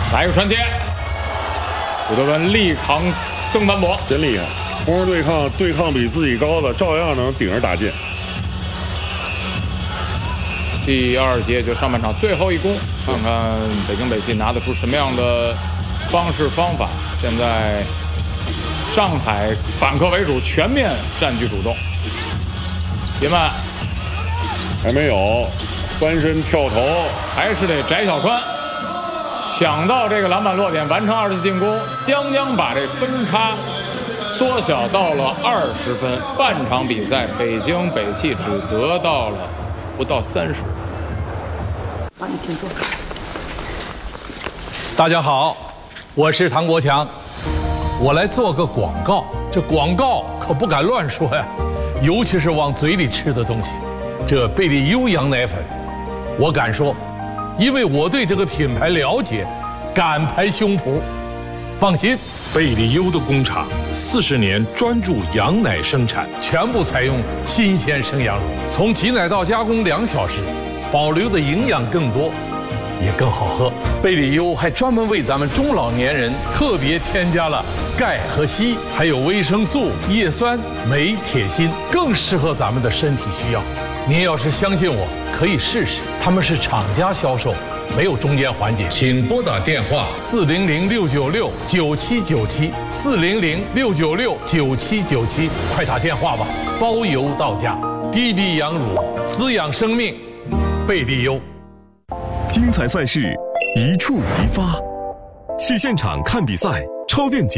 来一个传接，古德温力扛曾凡博， 真厉害！攻势对抗比自己高的，照样能顶着打进。 第2节就上半场最后一攻，看看北京北汽拿得出什么样的方式方法。现在上海反客为主，全面占据主动。别慢， 还没有翻身跳投， 还是得翟小川抢到这个篮板落点，完成2次进攻，将把这分差缩小到了20分。半场比赛，北京北汽只得到了不到30分。 帮你请坐。 大家好，我是唐国强，我来做个广告。这广告可不敢乱说呀，尤其是往嘴里吃的东西。这贝利优羊奶粉，我敢说，因为我对这个品牌了解，敢拍胸脯。放心， 贝利优的工厂40年专注羊奶生产， 全部采用新鲜生羊乳，从挤奶到加工2小时，保留的营养更多，也更好喝。贝利优还专门为咱们中老年人特别添加了钙和硒，还有维生素、叶酸、镁、铁、锌，更适合咱们的身体需要。您要是相信我，可以试试，他们是厂家销售，没有中间环节。请拨打电话400-696-9797，400-696-9797，快打电话吧，包邮到家。滴滴羊乳，滋养生命，贝利优。 精彩赛事，一触即发，去现场看比赛，超便捷。